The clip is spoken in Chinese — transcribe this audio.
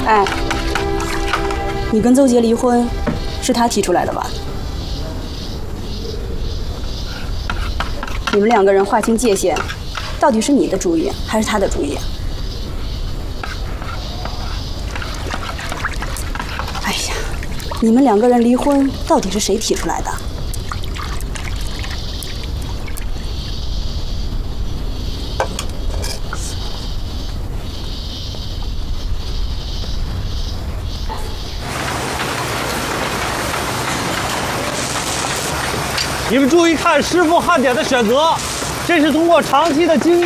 哎，你跟邹杰离婚，是他提出来的吧？你们两个人划清界限，到底是你的主意还是他的主意？哎呀，你们两个人离婚，到底是谁提出来的？ 你们注意看师傅焊点的选择，这是通过长期的经验。